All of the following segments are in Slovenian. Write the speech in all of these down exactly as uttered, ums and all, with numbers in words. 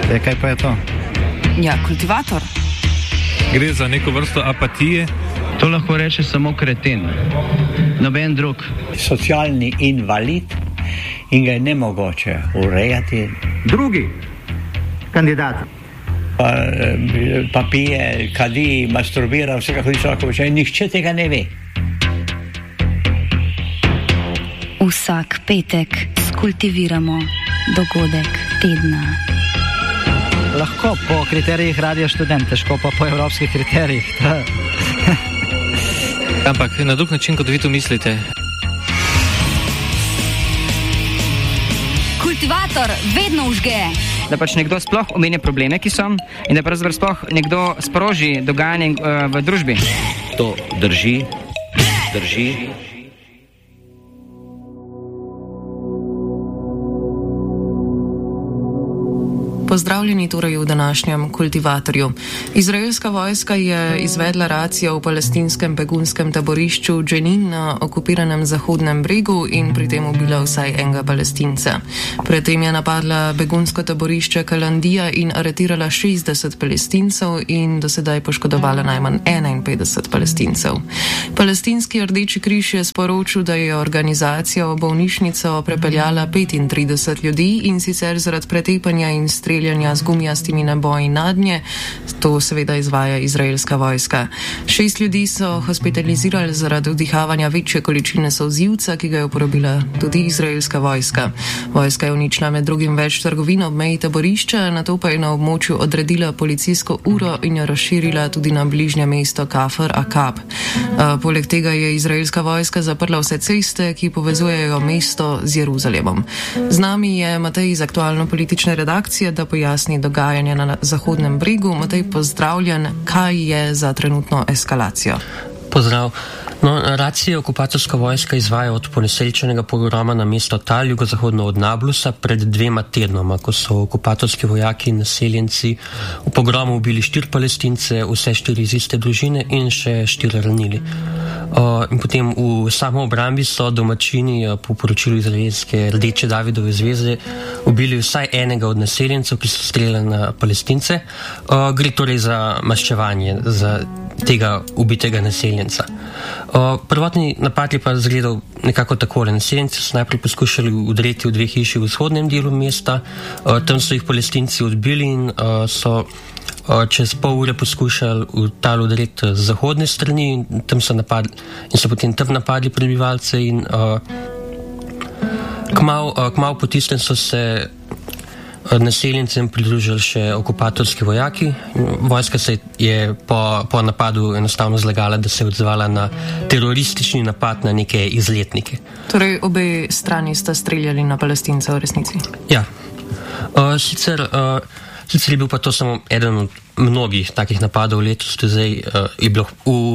E, kaj pa je to? Ja, kultivator. Gre za neko vrsto apatije. To lahko reče samo kreten, noben drug. Socialni invalid in ga je nemogoče urejati. Drugi kandidat. Pa, pa pije, kadi, masturbira, vse kako človek počne, nihče tega ne ve. Vsak petek skultiviramo dogodek tedna. Lahko po kriterijih Radio Študent, težko pa po evropskih kriterijih. Ampak na drug način, kot vi to mislite. Kultivator vedno užge. Da pač nekdo sploh omenja probleme, ki so, in da pravzaprav sploh nekdo sproži dogajanje uh, v družbi. To drži, drži. Pozdravljeni torej v današnjem kultivatorju. Izraelska vojska je izvedla racijo v palestinskem begunskem taborišču Dženin na okupiranem Zahodnem bregu in pri tem ubila vsaj enega Palestinca. Predtem je napadla begunsko taborišče Kalandija in aretirala šestdeset Palestincev in dosedaj poškodovala najmanj enainpetdeset Palestincev. Palestinski Rdeči križ je sporočil, da je organizacija v bolnišnico prepeljala petintrideset ljudi in sicer zaradi pretepanja in streljanja z gumijastimi naboji nadnje. To seveda izvaja izraelska vojska. Šest ljudi so hospitalizirali zaradi vdihavanja večje količine solzivca, ki ga je uporabila tudi izraelska vojska. Vojska je uničila med drugim več trgovin ob meji taborišča, nato pa je na območju odredila policijsko uro in jo razširila tudi na bližnje mesto Kafr Akab. Poleg tega je izraelska vojska zaprla vse ceste, ki povezujejo mesto z Jeruzalemom. Z nami je Matej iz aktualno politične redakcije, da pojasni dogajanje na Zahodnem bregu. Matej, pozdravljen. Kaj je za trenutno eskalacijo? Pozdrav. No, racijo okupacijska vojska izvaja od ponesrečenega pogroma na mesto Tal, jugozahodno od Nablusa, pred dvema tednoma, ko so okupatorski vojaki in naseljenci v pogromu ubili štiri Palestince, vse štiri iz iste družine in še štiri ranili. Uh, in potem v samoobrambi so domačini uh, po poročilu izraelske Rdeče Davidove zveze ubili vsaj enega od naseljencev, ki so streljali na Palestince. Uh, gre torej za maščevanje za tega ubitega naseljenca. Uh, prvotni napad je pa zgledal nekako takole. Naseljenci so najprej poskušali udreti v dve hiši v vzhodnem delu mesta, uh, tam so jih Palestinci odbili in uh, so uh, čez pol ure poskušali v Tal udreti z zahodne strani in tam so napadli in so potem tam napadli prebivalce in uh, kmalu uh, kmal po tistem so se naseljencem pridružili še okupatorski vojaki. Vojska se je po, po napadu enostavno zlagala, da se je odzvala na teroristični napad na neke izletnike. Torej, obe strani sta streljali na Palestince v resnici? Ja. Uh, sicer, uh, sicer je bil pa to samo eden od mnogih takih napadov letos, zdaj uh, je bilo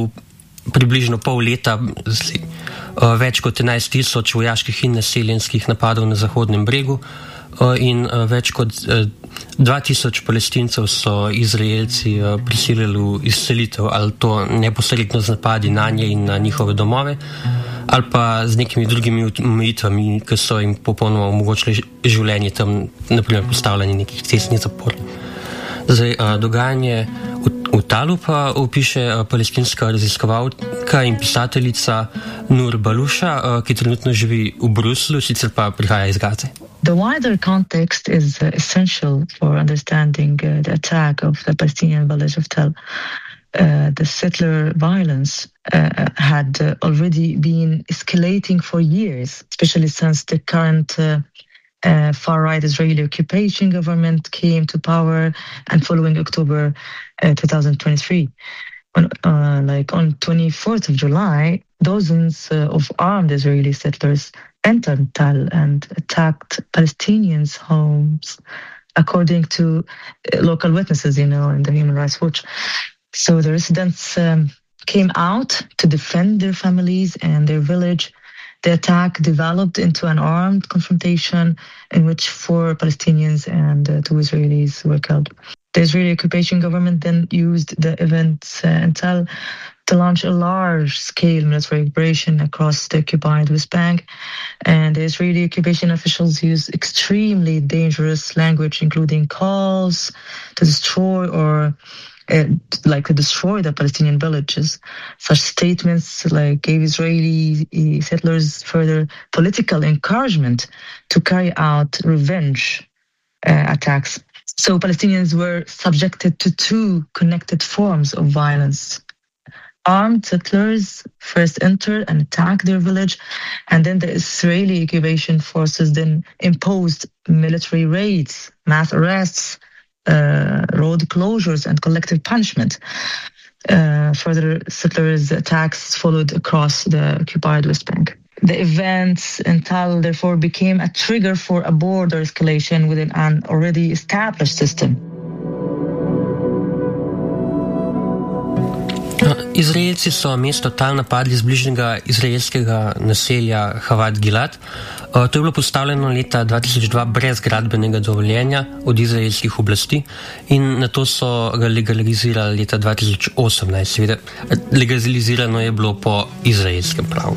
v približno pol leta zli, uh, več kot enajst tisoč vojaških in naseljenskih napadov na Zahodnem bregu. In uh, več kot uh, dva tisoč Palestincev so Izraelci uh, prisilili v izselitev, ali to neposredno z napadi na nje in na njihove domove, ali pa z nekimi drugimi omejitvami, ki so jim popolnoma omogočili življenje tam, naprimer postavljanje nekih cestnih zaporov. Zdaj, uh, dogajanje v, v Talu pa opiše uh, palestinska raziskovalka in pisateljica Nur Balusha, uh, ki trenutno živi v Bruslju, sicer pa prihaja iz Gaze. The wider context is uh, essential for understanding uh, the attack of the Palestinian village of Tel. Uh, the settler violence uh, had uh, already been escalating for years, especially since the current uh, uh, far-right Israeli occupation government came to power and following October uh, twenty twenty-three. On, uh, like on twenty-fourth of July, dozens uh, of armed Israeli settlers entered Tal and attacked Palestinians' homes, according to uh, local witnesses, you know, in the Human Rights Watch. So the residents um, came out to defend their families and their village. The attack developed into an armed confrontation in which four Palestinians and uh, two Israelis were killed. The Israeli occupation government then used the events uh, in Tel to launch a large-scale military operation across the occupied West Bank, and the Israeli occupation officials used extremely dangerous dangerous language, including calls to destroy or uh, like to destroy the Palestinian villages. Such statements like gave Israeli settlers further political encouragement to carry out revenge uh, attacks. So Palestinians were subjected to two connected forms of violence. Armed settlers first entered and attacked their village, and then the Israeli occupation forces then imposed military raids, mass arrests, uh, road closures, and collective punishment. Uh, further settlers' attacks followed across the occupied West Bank. The events in Tal, therefore, became a trigger for a border escalation within an already established system. Izraelci so mesto Tal napadli z bližnjega izraelskega naselja Havad Gilad. To je bilo postavljeno leta dva tisoč dva brez gradbenega dovoljenja od izraelskih oblasti in na to so ga legalizirali leta dva tisoč osemnajst. Seveda, legalizirano je bilo po izraelskem pravu.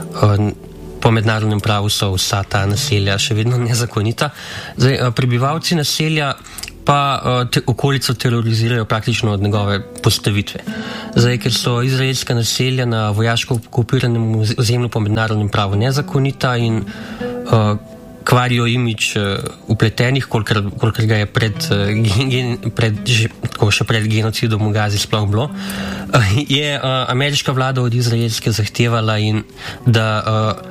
Po mednarodnem pravu so vsa ta naselja še vedno nezakonita. Zdaj, prebivalci naselja pa te okolico terorizirajo praktično od njegove postavitve. Zdaj, ker so izraelska naselja na vojaško okupiranem ozemlju po mednarodnem pravu nezakonita in uh, kvarijo imič upletenih, kolikor, kolikor ga je pred, gen, pred, še pred genocidom v Gazi sploh bilo, uh, je uh, ameriška vlada od izraelske zahtevala in da uh,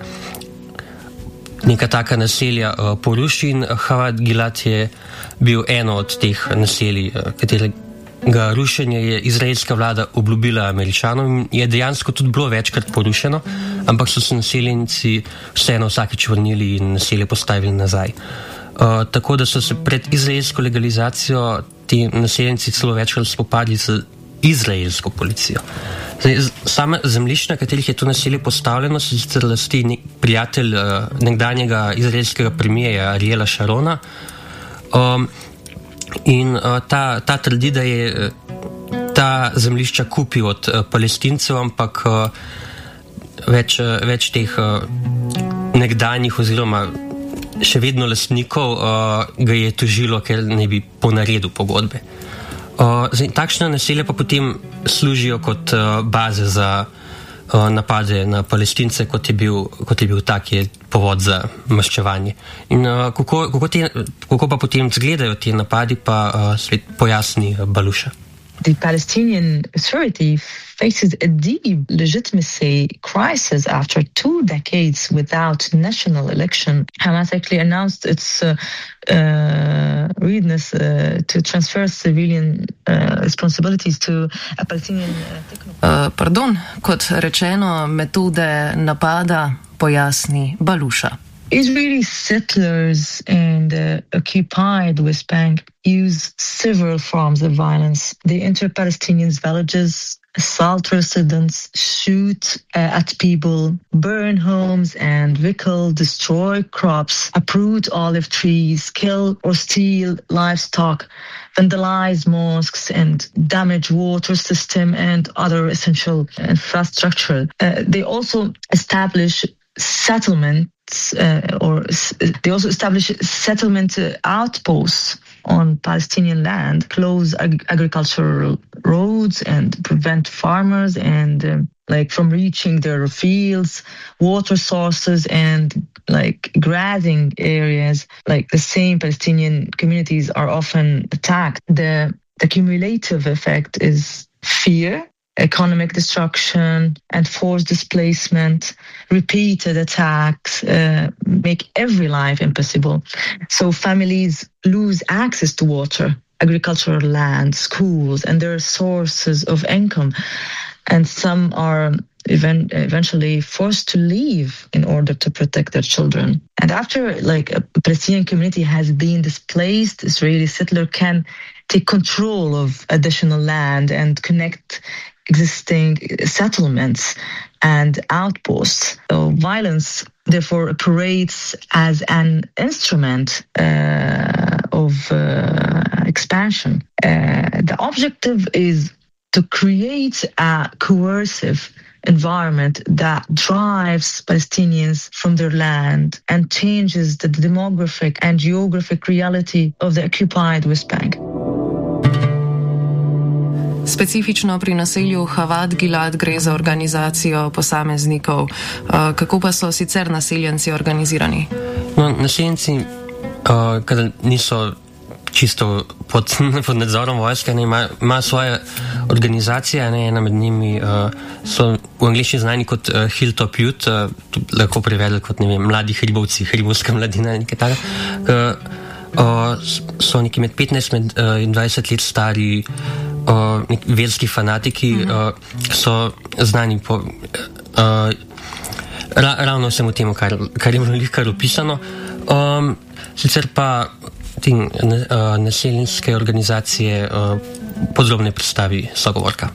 neka taka naselja uh, poruši in Havad Gilad je bil eno od teh naselij, uh, katerega rušenje je izraelska vlada obljubila Američanom in je dejansko tudi bilo večkrat porušeno, ampak so se naseljenci vseeno vsakič vrnili in naselje postavili nazaj. Uh, tako da so se pred izraelsko legalizacijo ti naseljenci celo večkrat spopadli z izraelsko policijo. Zdaj, sama zemljišča, na katerih je to naselje postavljeno, so sicer lasti nek prijatelj uh, nekdanjega izraelskega premijeja Ariela Šarona. Um, in uh, ta, ta trdi, da je uh, ta zemljišča kupil od uh, Palestincev, ampak uh, več, uh, več teh uh, nekdanjih oziroma še vedno lastnikov uh, ga je tožilo, ker ne bi ponaredil pogodbe. Uh, zdaj, takšne naselja pa potem služijo kot uh, baze za uh, napade na Palestince, kot je bil, kot je bil tak je povod za maščevanje. In uh, kako, kako, te, kako pa potem izgledajo ti napadi, pa uh, sled pojasni uh, Baluša. The Palestinian Authority faces a deep legitimacy crisis after two decades without national election. Hamas actually announced its uh, uh, readiness uh, to transfer civilian uh, responsibilities to a Palestinian uh, uh, Pardon, kot rečeno, metode napada pojasni Baluša. Israeli settlers in the occupied West Bank use several forms of violence. They enter Palestinian villages, assault residents, shoot uh, at people, burn homes and vehicles, destroy crops, uproot olive trees, kill or steal livestock, vandalize mosques and damage water system and other essential infrastructure. Uh, they also establish settlement Uh, or s- they also establish settlement uh, outposts on Palestinian land, close ag- agricultural roads and prevent farmers and uh, like from reaching their fields, water sources and like grazing areas. Like the same Palestinian communities are often attacked. The, the cumulative effect is fear, economic destruction and forced displacement. Repeated attacks uh, make every life impossible. So families lose access to water, agricultural land, schools, and their sources of income. And some are even eventually forced to leave in order to protect their children. And after like a Palestinian community has been displaced, Israeli settler can take control of additional land and connect existing settlements and outposts. So violence, therefore, operates as an instrument uh, of uh, expansion. Uh, the objective is to create a coercive environment that drives Palestinians from their land and changes the demographic and geographic reality of the occupied West Bank. Specifično pri naselju Havad Gilad gre za organizacijo posameznikov. Kako pa so sicer naseljenci organizirani? No, naseljenci, uh, kada niso čisto pod, pod nadzorom vojske, imajo ima svoje organizacije, ne, ena med njimi uh, so v angliščini znani kot uh, Hilltop Youth, uh, lahko prevedli kot, ne vem, mladi hribovci, hribovska mladina, nekaj takega. Uh, so neki med petnajst uh, in dvajset let stari uh, verski fanatiki, mm-hmm. uh, so znani po uh, ra, ravno vsemu temu, kar, kar je bilo kar opisano. Um, sicer pa te uh, naseljenske organizacije uh, podrobne predstavi sogovorka.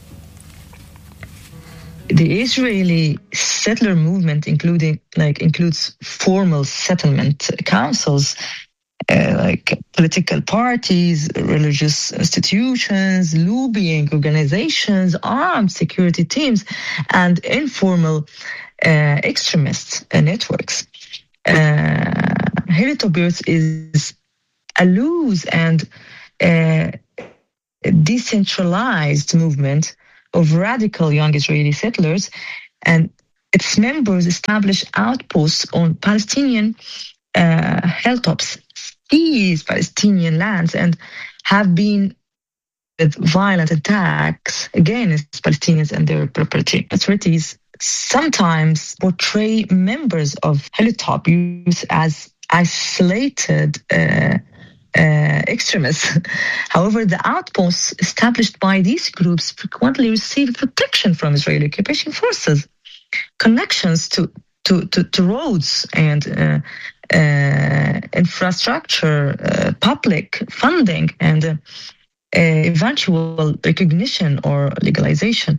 The Israeli settler movement including like includes formal settlement councils, Uh, like political parties, religious institutions, lobbying organizations, armed security teams, and informal uh, extremist uh, networks. Uh, Hilltop Youth is a loose and uh, decentralized movement of radical young Israeli settlers, and its members establish outposts on Palestinian uh, hilltops, these Palestinian lands, and have been with violent attacks against Palestinians and their property. Authorities sometimes portray members of Hilltop Youth as isolated uh, uh, extremists. However, the outposts established by these groups frequently receive protection from Israeli occupation forces, connections to to, to, to roads and uh, uh, infrastructure, uh, public funding, and uh, Uh, eventual recognition or legalization.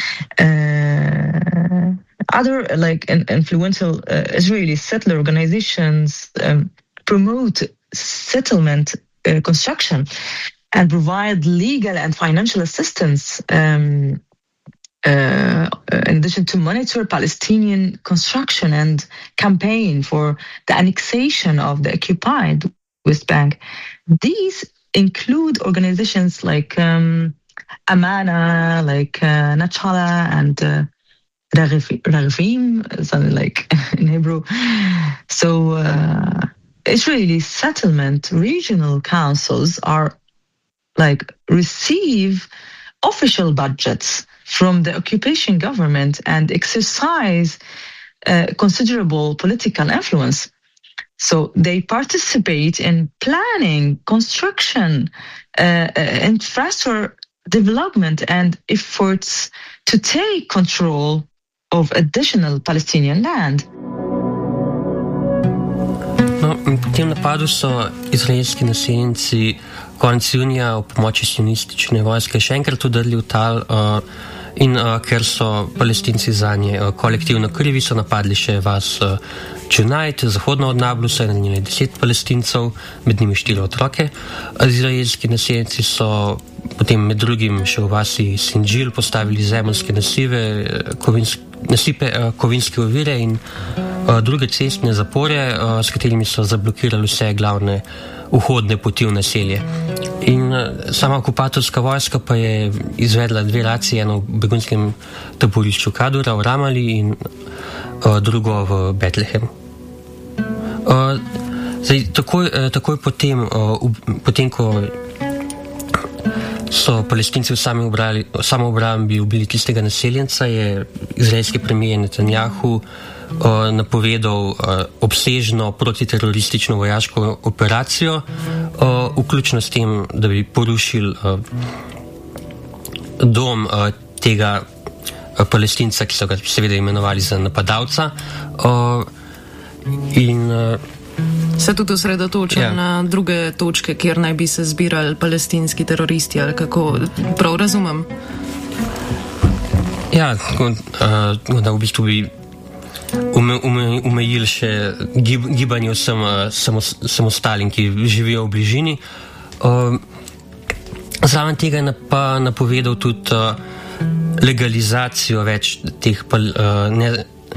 Uh, other like in, influential uh, Israeli settler organizations um, promote settlement uh, construction and provide legal and financial assistance um, uh, in addition to monitor Palestinian construction and campaign for the annexation of the occupied West Bank. These include organizations like um, Amana, like uh, Nachala, and uh, Ragivim, something like in Hebrew. So uh, Israeli settlement regional councils are like receive official budgets from the occupation government and exercise uh, considerable political influence. So they participate in planning, construction, uh, infrastructure development, and efforts to take control of additional Palestinian land. No, po tem napadu so izraelski naseljenci konec junija ob pomoči sionistične vojske še enkrat udarili v tal uh, in uh, ker so Palestinci zanje uh, kolektivno krivi, so napadli še vas uh, Junajt, zahodno od Nablusa, in njene deset Palestincev, med njimi štiri otroke. Izraelski naseljenci so potem med drugim še v vasi Sinđil postavili zemeljske nasive, kovinsk, nasipe, kovinske ovire in uh, druge cestne zapore, uh, s katerimi so zablokirali vse glavne vhodne poti v naselje. In uh, sama okupatorska vojska pa je izvedla dve racije, eno v begunskem taborišču Kadura v Ramali in uh, drugo v Betlehem. Uh, zdaj, takoj, uh, takoj potem, uh, v, potem, ko so Palestinci v sami obrali, samoobrambi ubili tistega naseljenca, je izraelski premijer Netanjahu uh, napovedal uh, obsežno protiteroristično vojaško operacijo, uh, vključno s tem, da bi porušil uh, dom uh, tega uh, Palestinca, ki so ga seveda imenovali za napadalca. Uh, in uh, se tudi osredotoča ja. na druge točke, kjer naj bi se zbirali palestinski teroristi, ali kako prav razumem? Ja, tako, uh, da v bistvu bi ume, ume, umejili še gib, gibanje vsem uh, samos, samostalim, ki živijo v bližini. Uh, zraven tega je pa napovedal tudi uh, legalizacijo več teh uh, ne,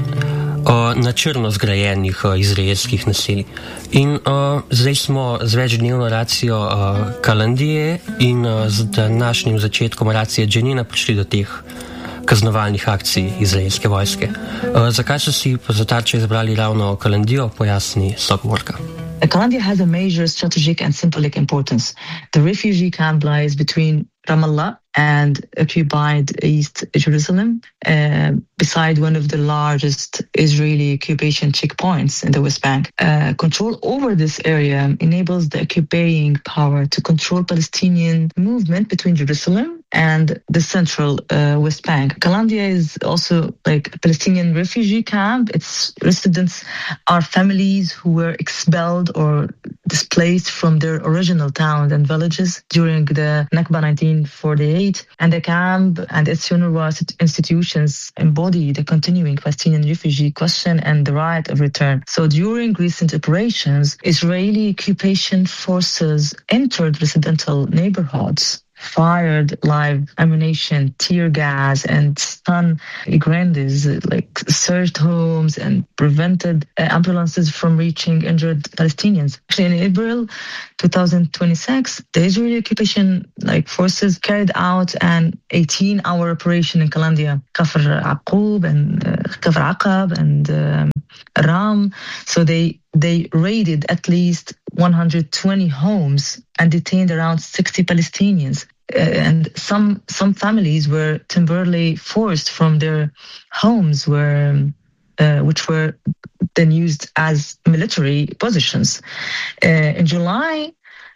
uh, na črno zgrajenih uh, izraelskih naselij. In uh, zdaj smo z večdnevno racijo uh, Kalandije in uh, z današnjim začetkom racije Dženina prišli do teh kaznovalnih akcij izraelske vojske. Uh, zakaj so si za tarčo izbrali ravno Kalandijo, pojasni sogovorka. Kalandia has a major strategic and symbolic importance. The refugee camp lies between Ramallah and occupied East Jerusalem, uh, beside one of the largest Israeli occupation checkpoints in the West Bank. Uh, control over this area enables the occupying power to control Palestinian movement between Jerusalem and the central uh, West Bank. Kalandia is also like a Palestinian refugee camp. Its residents are families who were expelled or displaced from their original towns and villages during the Nakba nineteen forty-eight, and the camp and its UNRWA institutions embody the continuing Palestinian refugee question and the right of return. So during recent operations, Israeli occupation forces entered residential neighborhoods, fired live ammunition, tear gas, and stun grenades, like searched homes and prevented uh, ambulances from reaching injured Palestinians. Actually, in April twenty twenty-six, the Israeli occupation like forces carried out an eighteen-hour operation in Kalandia, Kafr Aqub and uh, Kafr Aqab and um, Ram. So they they raided at least one hundred twenty homes and detained around sixty Palestinians. Uh, and some some families were temporarily forced from their homes, where uh, which were then used as military positions. Uh, in July,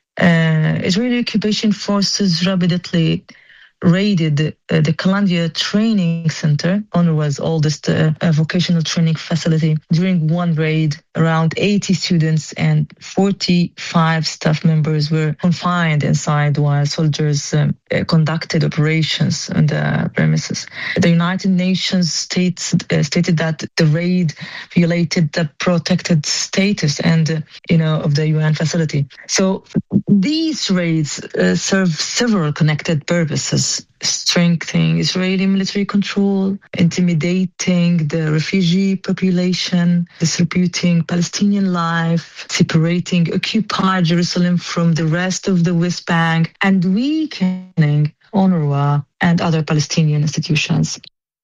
uh, Israeli occupation forces rapidly raided uh, the Kalandia Training Center, UNRWA's oldest uh, vocational training facility. During one raid, around eighty students and forty-five staff members were confined inside while soldiers um, uh, conducted operations on the premises. The United Nations states, uh, stated that the raid violated the protected status and, uh, you know, of the U N facility. So these raids uh, serve several connected purposes: strengthening Israeli military control, intimidating the refugee population, disrupting Palestinian life, separating occupied Jerusalem from the rest of the West Bank, and weakening UNRWA and other Palestinian institutions.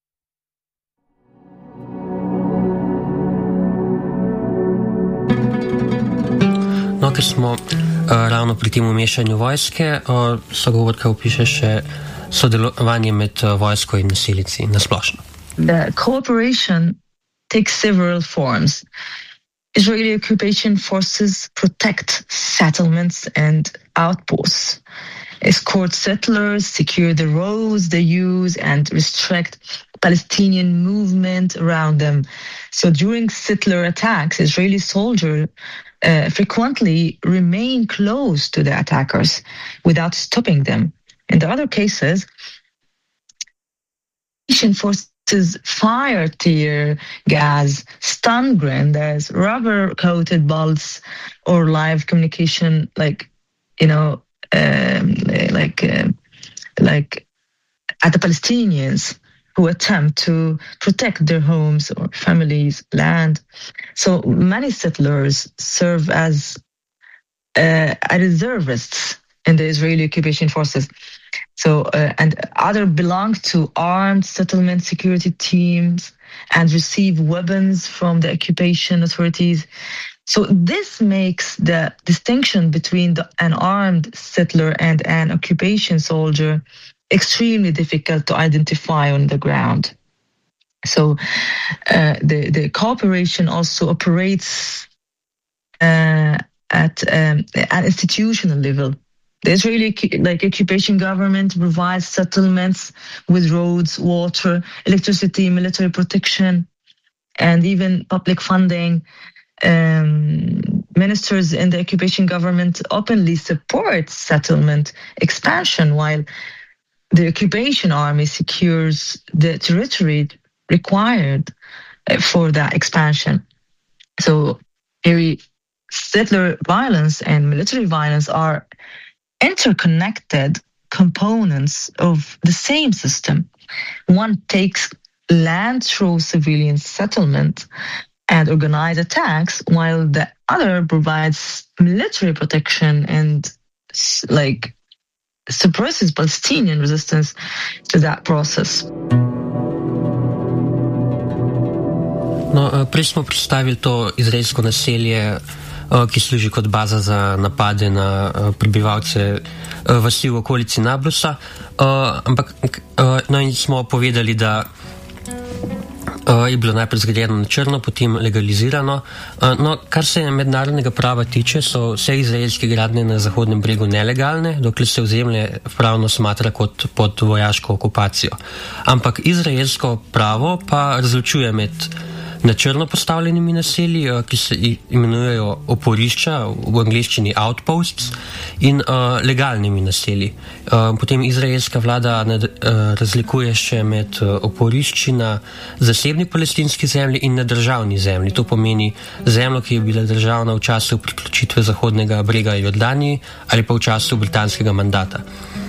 No, ker smo uh, ravno pri tem umešanju vojske, uh, sogovorka opiše še sodelovanje med uh, vojsko in naseljenci na splošno. The cooperation takes several forms. Israeli occupation forces protect settlements and outposts, escort settlers, secure the roads they use, and restrict Palestinian movement around them. So during settler attacks, Israeli soldiers uh, frequently remain close to the attackers without stopping them. In the other cases, forces fire tear gas, stun grenades, rubber-coated bullets, or live communication, like you know, um, like uh, like at the Palestinians who attempt to protect their homes or families, land. So many settlers serve as uh, reservists in the Israeli occupation forces. So, uh, and other belong to armed settlement security teams and receive weapons from the occupation authorities. So this makes the distinction between the, an armed settler and an occupation soldier extremely difficult to identify on the ground. So uh, the, the cooperation also operates uh, at um, an institutional level. The Israeli like occupation government provides settlements with roads, water, electricity, military protection, and even public funding. Um, ministers in the occupation government openly support settlement expansion, while the occupation army secures the territory required for that expansion. So, here, settler violence and military violence are interconnected components of the same system. one takes land through civilian settlement and organized attacks, while the other provides military protection and like suppresses Palestinian resistance to that process. No, prej smo predstavili to izraelsko naselje, ki služi kot baza za napade na prebivalce vasi v okolici Nablusa, ampak no, in smo povedali, da je bilo najprej zgrajeno na črno, potem legalizirano. No, kar se mednarodnega prava tiče, so vse izraelske gradnje na Zahodnem bregu nelegalne, dokler se ozemlje pravno smatra kot pod vojaško okupacijo. Ampak izraelsko pravo pa razločuje med na črno postavljenimi naselji, ki se imenujejo oporišča, v angleščini outposts, in uh, legalnimi naselji. Uh, potem izraelska vlada nad, uh, razlikuje še med uh, oporišči na zasebni palestinski zemlji in na državni zemlji. To pomeni zemljo, ki je bila državna v času priključitve Zahodnega brega Jordaniji ali pa v času britanskega mandata.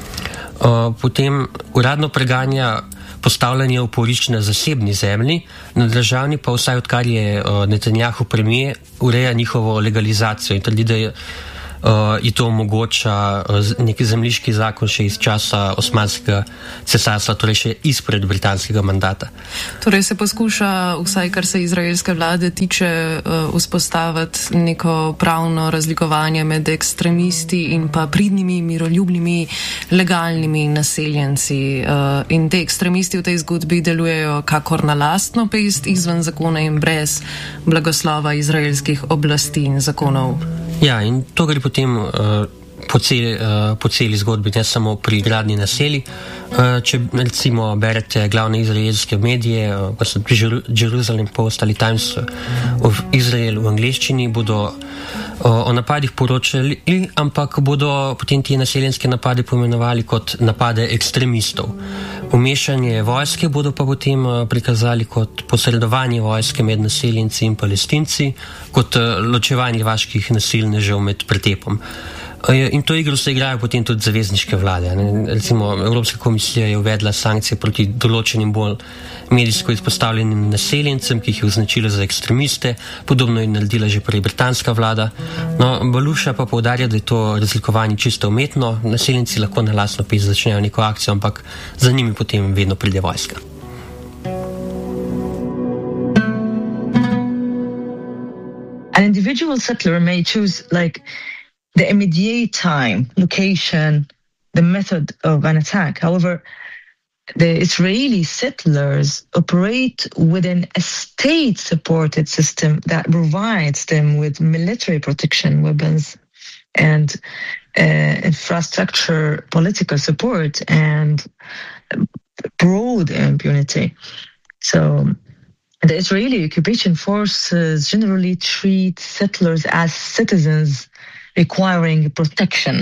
Uh, potem uradno preganja postavljanje oporišč na zasebni zemlji, na državni pa vsaj odkar je uh, Netanjahu premijer, ureja njihovo legalizacijo in trdi, da je, uh, je to omogoča uh, neki zemljiški zakon še iz časa Osmanskega cesarstva, torej še izpred britanskega mandata. Torej se poskuša, vsaj kar se izraelske vlade tiče, uh, vzpostaviti neko pravno razlikovanje med ekstremisti in pa pridnimi, miroljubnimi, legalnimi naseljenci. Uh, in te ekstremisti v tej zgodbi delujejo kakor na lastno pest, izven zakona in brez blagoslova izraelskih oblasti in zakonov. Ja, in to gre potem uh, po, celi, uh, po celi zgodbi, ne samo pri gradnji naselij. Uh, če recimo berete glavne izraelske medije, uh, kot so Jerusalem Post ali Times of Israel v angleščini, bodo uh, o napadih poročali, ampak bodo potem ti naseljenske napade poimenovali kot napade ekstremistov. Umešanje vojske bodo pa potem uh, prikazali kot posredovanje vojske med naseljenci in Palestinci, kot uh, ločevanje vaških nasilnežev med pretepom. In to igro se igrajo potem tudi zavezniške vlade. Ne? Recimo Evropska komisija je uvedla sankcije proti določenim bolj medijsko izpostavljenim naseljencem, ki jih je označila za ekstremiste, podobno je naredila že prej britanska vlada. No, Baluša pa poudarja, da je to razlikovanje čisto umetno, naseljenci lahko na lastno pest začnejo neko akcijo, ampak za njimi potem vedno pride vojska. An individual settler may choose like the immediate time, location, the method of an attack. However, the Israeli settlers operate within a state-supported system that provides them with military protection, weapons, and uh, infrastructure, political support, and broad impunity. So the Israeli occupation forces generally treat settlers as citizens requiring protection,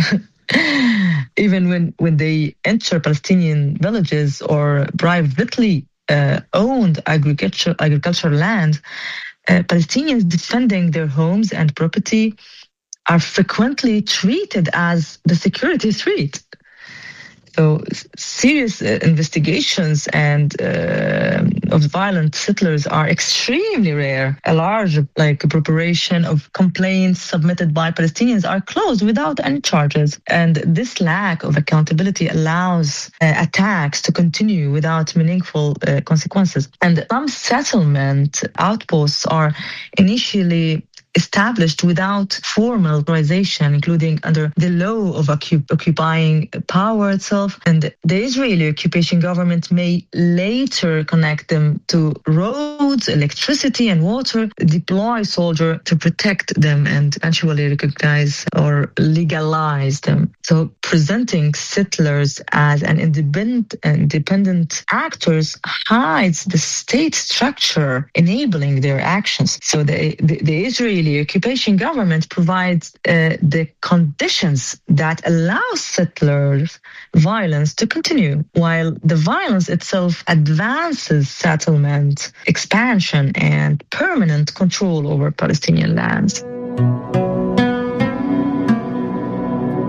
even when, when they enter Palestinian villages or privately uh, owned agriculture, agricultural land. Uh, Palestinians defending their homes and property are frequently treated as the security threat. So serious uh, investigations and uh, of violent settlers are extremely rare. A large like proportion of complaints submitted by Palestinians are closed without any charges. And this lack of accountability allows uh, attacks to continue without meaningful uh, consequences. And some settlement outposts are initially established without formal authorization, including under the law of occup- occupying power itself. And the Israeli occupation government may later connect them to roads, electricity, and water, deploy soldiers to protect them, and eventually recognize or legalize them. So presenting settlers as an independent, independent actors hides the state structure enabling their actions. So the, the, the Israeli The occupation government provides uh, the conditions that allow settlers' violence to continue, while the violence itself advances settlement, expansion, and permanent control over Palestinian lands.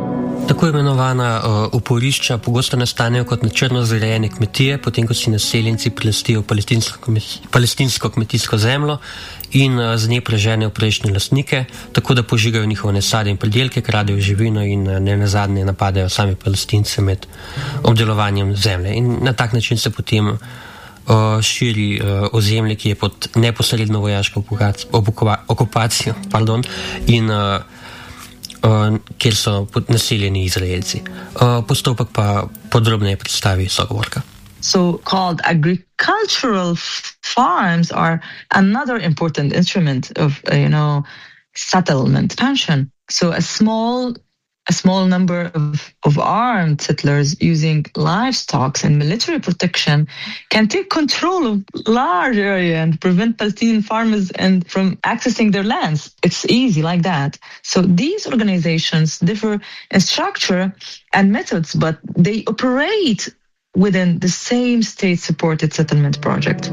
Tako imenovana uh, oporišča pogosto nastanejo kot na črno zgrajene kmetije, potem ko si naseljenci prilastijo palestinsko, palestinsko kmetijsko zemljo in uh, z nje preženejo prejšnje lastnike, tako da požigajo njihove nasade in pridelke, kradejo živino in uh, ne nazadnje napadajo sami Palestince med obdelovanjem zemlje. In na tak način se potem uh, širi uh, ozemlje, ki je pod neposredno vojaško okupacijo pardon, in uh, Uh, kjer so naseljeni Izraelci. Uh, postopek pa podrobneje predstavi sogovorka. So-called agricultural farms are another important instrument of, uh, you know, settlement expansion. So a small A small number of, of armed settlers using livestock and military protection can take control of large area and prevent Palestinian farmers and from accessing their lands. It's easy like that. So these organizations differ in structure and methods, but they operate within the same state-supported settlement project.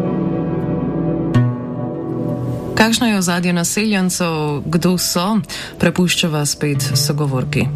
Kakšno je ozadje naseljencev, kdo so, prepuščava spet sogovorki.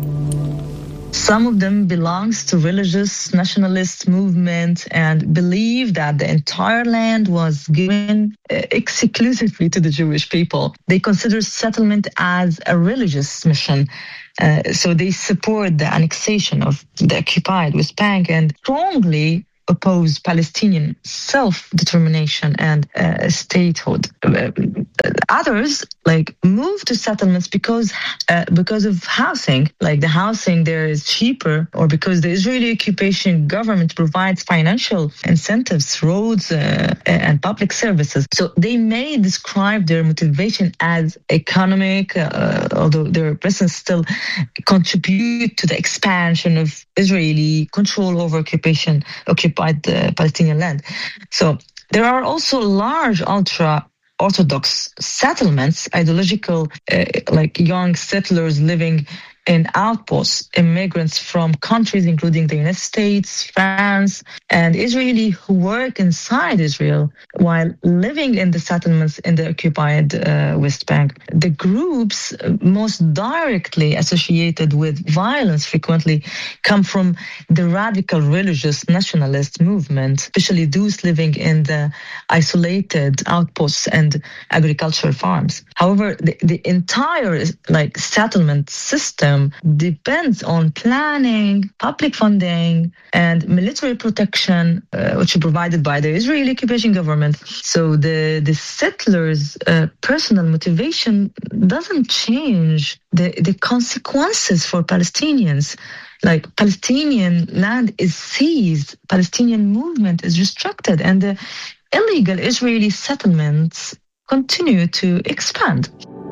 Some of them belongs to religious nationalist movement and believe that the entire land was given uh, exclusively to the Jewish people. They consider settlement as a religious mission. Uh, so they support the annexation of the occupied West Bank and strongly oppose Palestinian self-determination and uh, statehood. Uh, others like move to settlements because uh, because of housing, like the housing there is cheaper, or because the Israeli occupation government provides financial incentives, roads uh, and public services. So they may describe their motivation as economic, uh, although their presence still contribute to the expansion of Israeli control over occupation occupied the Palestinian land. So there are also large ultra Orthodox settlements, ideological, uh, like young settlers living in outposts, immigrants from countries including the United States, France, and Israeli who work inside Israel while living in the settlements in the occupied uh, West Bank. The groups most directly associated with violence frequently come from the radical religious nationalist movement, especially those living in the isolated outposts and agricultural farms. However, the, the entire like settlement system depends on planning, public funding, and military protection, uh, which is provided by the Israeli occupation government. So the, the settlers' uh, personal motivation doesn't change the, the consequences for Palestinians. Like Palestinian land is seized, Palestinian movement is restricted, and the illegal Israeli settlements continue to expand.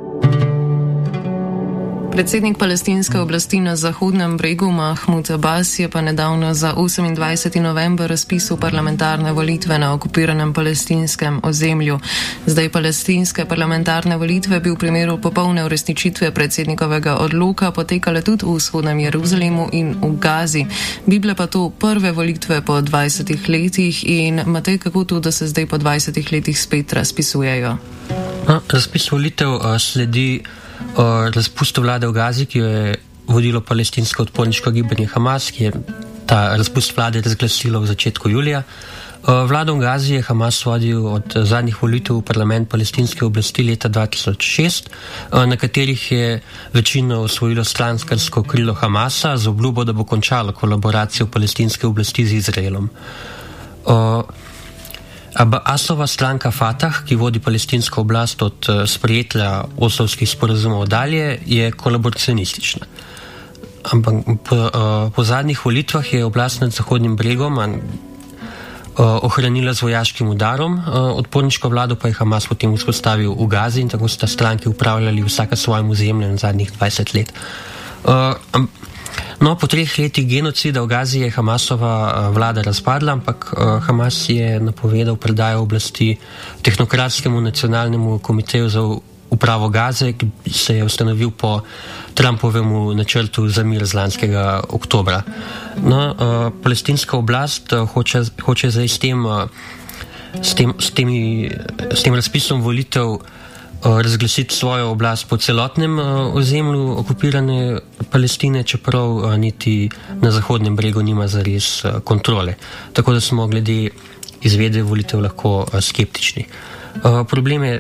Predsednik palestinske oblasti na Zahodnem bregu Mahmud Abbas je pa nedavno za osemindvajseti november razpisal parlamentarne volitve na okupiranem palestinskem ozemlju. Zdaj palestinske parlamentarne volitve bi v primeru popolne uresničitve predsednikovega odloka potekale tudi v vzhodnem Jeruzalemu in v Gazi. Bi bile pa to prve volitve po dvajsetih letih in Matej, kako to, da se zdaj po dvajsetih letih spet razpisujejo? No, razpis volitev uh, sledi uh, razpustu vlade v Gazi, ki jo je vodilo palestinsko odporniško gibanje Hamas, ki je ta razpust vlade razglasilo v začetku julija. Uh, vlado v Gazi je Hamas vodil od uh, zadnjih volitev v parlament palestinske oblasti leta dva tisoč šest, uh, na katerih je večino osvojilo stranskarsko krilo Hamasa z obljubo, da bo končalo kolaboracijo palestinske oblasti z Izraelom. Uh, Abbasova stranka Fatah, ki vodi palestinsko oblast od uh, sprejetja oslovskih sporazumov dalje, je kolaboracionistična. Ampak po, uh, po zadnjih volitvah je oblast nad Zahodnim bregom uh, ohranila z vojaškim udarom, uh, odporniško vlado pa je Hamas potem vzpostavil v Gazi in tako sta stranki upravljali vsaka svojemu ozemlju na zadnjih dvajset let. Uh, um, No, po treh letih genocida v Gazi je Hamasova vlada razpadla, ampak uh, Hamas je napovedal predajo oblasti tehnokratskemu nacionalnemu komiteju za upravo Gaze, ki se je ustanovil po Trumpovemu načrtu za mir z lanskega oktobra. No, uh, palestinska oblast uh, hoče, hoče zdaj s tem, uh, s tem, s temi, s tem razpisom volitev razglasiti svojo oblast po celotnem ozemlju okupirane Palestine, čeprav niti na Zahodnem bregu nima zares kontrole. Tako da smo glede izvedbe volitev lahko skeptični. Probleme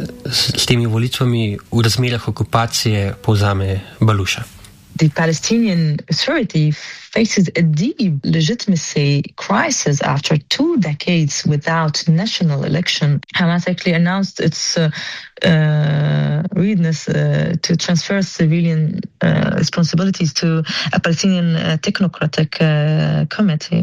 s temi volitvami v razmerah okupacije povzame Baluša. The Palestinian Authority faces a deep legitimacy crisis after two decades without national election. Hamas actually announced its uh, uh, readiness uh, to transfer civilian uh, responsibilities to a Palestinian uh, technocratic uh, committee.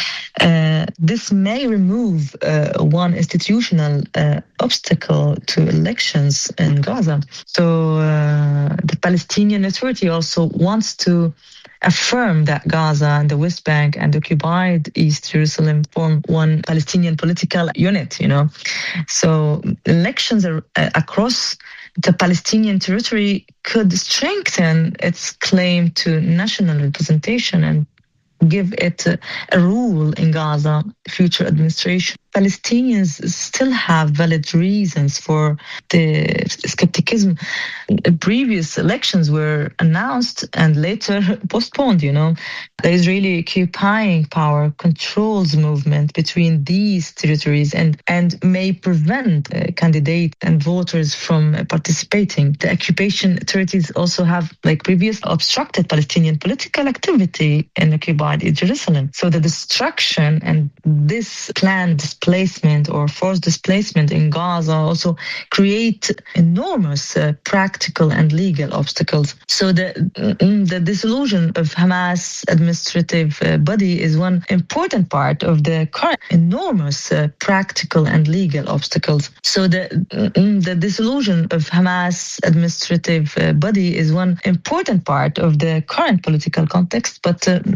Uh, this may remove uh, one institutional uh, obstacle to elections in Gaza. So uh, the Palestinian Authority also wants to affirm that Gaza and the West Bank and occupied East Jerusalem form one Palestinian political unit, you know. So elections are, uh, across the Palestinian territory could strengthen its claim to national representation and give it a, a rule in Gaza future administration. Palestinians still have valid reasons for the skepticism. Previous elections were announced and later postponed, you know. The Israeli occupying power controls movement between these territories and, and may prevent uh, candidates and voters from uh, participating. The occupation authorities also have, like previous, obstructed Palestinian political activity in occupied Jerusalem. So the destruction and this planned displacement or forced displacement in Gaza also create enormous uh, practical and legal obstacles. So the the dissolution of Hamas administrative uh, body is one important part of the current enormous uh, practical and legal obstacles. So the the dissolution of Hamas administrative uh, body is one important part of the current political context, but uh,